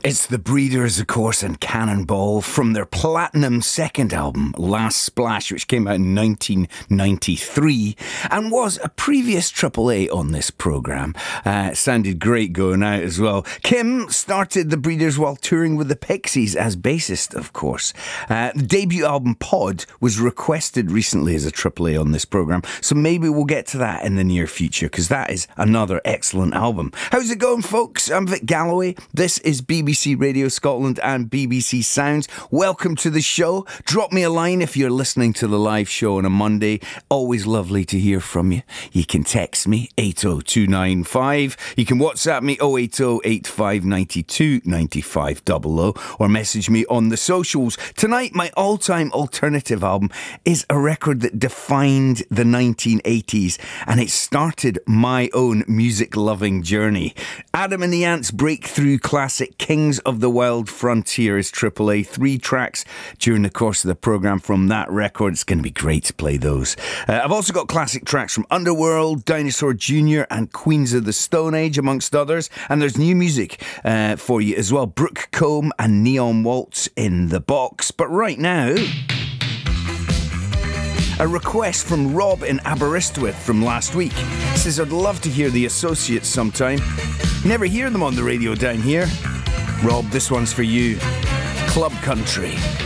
It's the Breeders, of course, and Cannonball from their platinum second album, Last Splash, which came out in 1993 and was a previous AAA on this programme. Sounded great going out as well. Kim started the Breeders while touring with the Pixies as bassist, of course. The debut album, Pod, was requested recently as a AAA on this programme, so maybe we'll get to that in the near future, because that is another excellent album. How's it going, folks? I'm Vic Galloway. This is BBC Radio Scotland and BBC Sounds. Welcome to the show. Drop me a line if you're listening to the live show on a Monday. Always lovely to hear from you. You can text me 80295. You can WhatsApp me 080 8592 9500 or message me on the socials. Tonight, my all-time alternative album is a record that defined the 1980s, and it started my own music-loving journey. Adam and the Ants' breakthrough classic Kings of the Wild Frontier is AAA. 3 tracks during the course of the programme from that record. It's going to be great to play those. I've also got classic tracks from Underworld, Dinosaur Jr. and Queens of the Stone Age, amongst others. And there's new music for you as well. Brooke Combe and Neon Waltz in the box. But right now, a request from Rob in Aberystwyth from last week. He says, I'd love to hear the Associates sometime. Never hear them on the radio down here. Rob, this one's for you. Club Country.